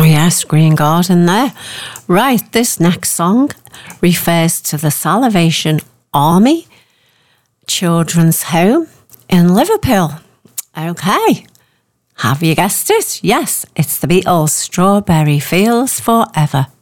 Yes, Green Garden there. Right, this next song refers to the Salvation Army Children's Home in Liverpool. Okay, have you guessed it? Yes, it's the Beatles' Strawberry Fields Forever.